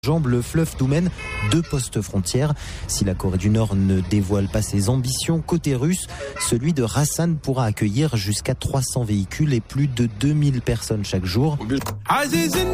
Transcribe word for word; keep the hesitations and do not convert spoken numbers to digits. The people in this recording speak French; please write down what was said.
Jambe le fleuve Doumen, deux postes frontières. Si la Corée du Nord ne dévoile pas ses ambitions, côté russe, celui de Rassan pourra accueillir jusqu'à trois cents véhicules et plus de deux mille personnes chaque jour.